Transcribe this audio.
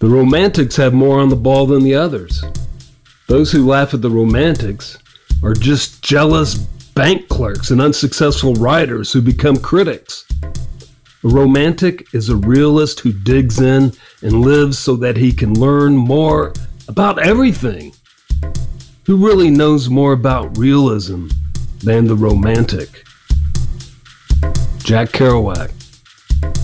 The romantics have more on the ball than the others. Those who laugh at the romantics are just jealous bank clerks and unsuccessful writers who become critics. A romantic is a realist who digs in and lives so that he can learn more about everything. Who really knows more about realism than the romantic? Jack Kerouac.